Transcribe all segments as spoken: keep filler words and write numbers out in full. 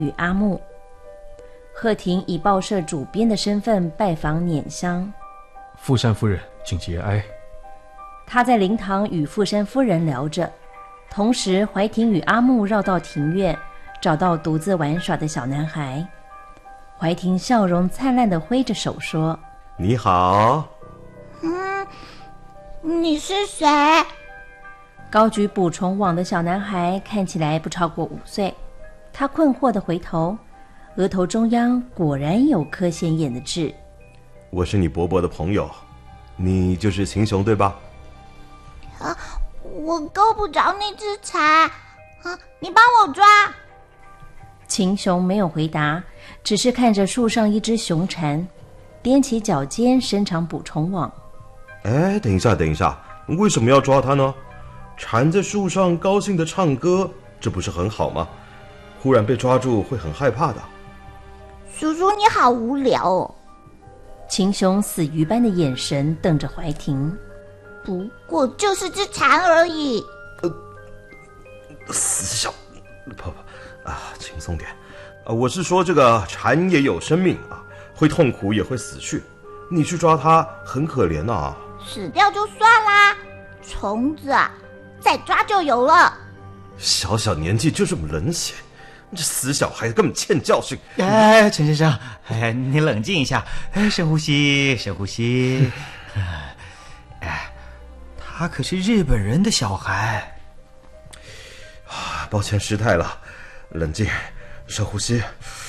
与阿木。贺廷以报社主编的身份拜访碾香。 富山夫人，请节哀。 他在灵堂与富山夫人聊着，同时怀廷与阿木绕到庭院，找到独自玩耍的小男孩。怀廷笑容灿烂地挥着手说： 你好。 嗯，你是谁？ 高举捕虫网的小男孩看起来不超过五岁，他困惑地回头，额头中央果然有颗显眼的痣。 我是你伯伯的朋友，你就是秦雄对吧？ 啊，我够不着那只蝉，啊，你帮我抓。 秦雄没有回答，只是看着树上一只雄蝉，踮起脚尖伸长捕虫网。 哎，等一下，等一下，为什么要抓它呢？蝉在树上高兴地唱歌，这不是很好吗？忽然被抓住会很害怕的。 叔叔你好无聊哦。 秦雄死鱼般的眼神瞪着怀廷。 不过就是只蝉而已。 呃，死小，不不啊，轻松点。啊，我是说这个蝉也有生命啊，会痛苦也会死去。你去抓它很可怜啊。 死掉就算啦，虫子啊，再抓就有了。 小小年纪就这么冷血，这死小孩根本欠教训。 哎，陈先生，哎，你冷静一下，哎，深呼吸，深呼吸。哎，他可是日本人的小孩。 啊，抱歉失态了，冷静，深呼吸。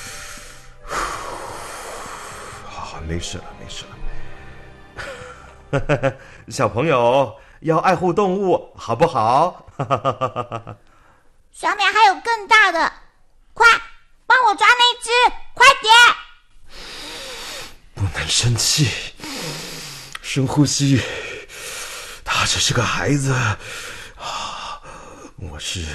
好，没事了，没事了。小朋友要爱护动物，好不好？ 上面还有更大的，快帮我抓那只，快点！ 不能生气，深呼吸。他只是个孩子啊，我是，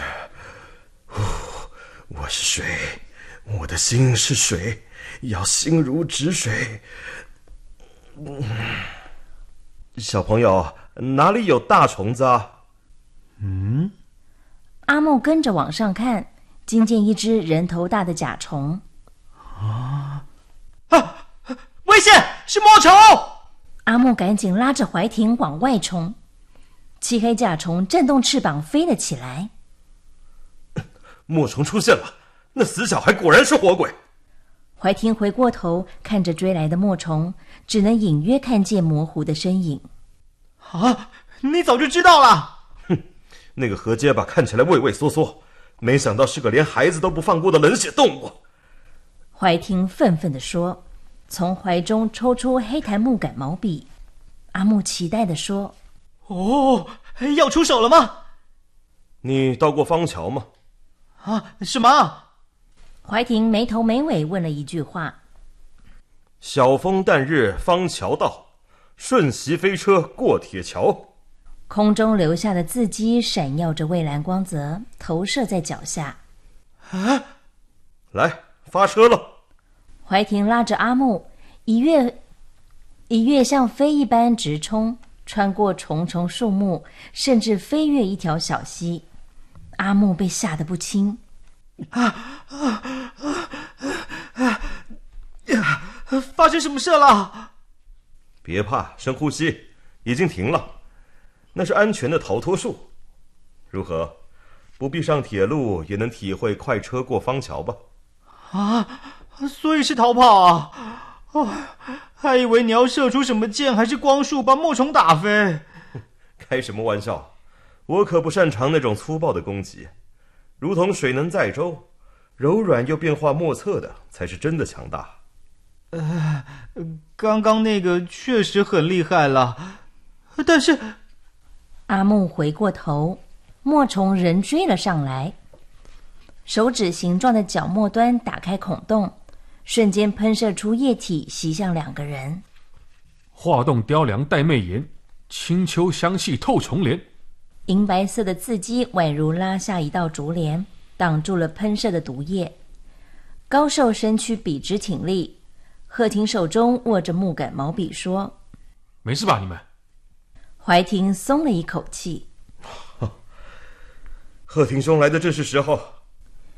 我是水，我的心是水，要心如止水。嗯，小朋友，哪里有大虫子啊？ 嗯， 阿木跟着往上看，惊见一只人头大的甲虫。 啊啊！危险，是墨虫！ 阿木赶紧拉着怀廷往外冲。漆黑甲虫震动翅膀飞了起来。 墨虫出现了，那死小孩果然是活鬼。 怀廷回过头看着追来的墨虫，只能隐约看见模糊的身影。 啊，你早就知道了。 哼，那个何结巴看起来畏畏缩缩，没想到是个连孩子都不放过的冷血动物。 怀廷愤愤地说，从怀中抽出黑檀木杆毛笔。阿木期待地说： 哦，要出手了吗？ 你到过芳桥吗？ 啊，什么？ 怀廷没头没尾问了一句话。 晓风淡日芳桥到，瞬息飞车过铁桥。 空中留下的字迹闪耀着蔚蓝光泽，投射在脚下。 啊！ 来，发车了。 怀廷拉着阿木一跃一跃像飞一般直冲，穿过重重树木，甚至飞越一条小溪。阿木被吓得不轻。 啊啊啊啊！呀，发生什么事了？ 别怕，深呼吸，已经停了。那是安全的逃脱术。如何？不必上铁路也能体会快车过芳桥吧？ 啊，所以是逃跑啊！哦，还以为你要射出什么箭还是光束把墨虫打飞。 开什么玩笑，我可不擅长那种粗暴的攻击。如同水能载舟，柔软又变化莫测的才是真的强大。 呃，刚刚那个确实很厉害了，但是…… 阿木回过头，墨虫仍追了上来。手指形状的角末端打开孔洞，瞬间喷射出液体袭向两个人。 画栋雕梁带媚颜，清秋香气透重帘。 银白色的字迹宛如拉下一道竹帘，挡住了喷射的毒液。高瘦身躯笔直挺立，贺廷手中握着木杆毛笔说： 没事吧你们？ 怀廷松了一口气。 贺廷兄来的正是时候。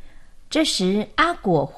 这时，阿果